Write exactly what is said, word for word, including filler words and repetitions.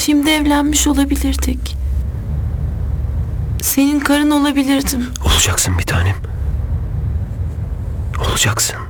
Şimdi evlenmiş olabilirdik. Senin karın olabilirdim. Olacaksın bir tanem. Olacaksın.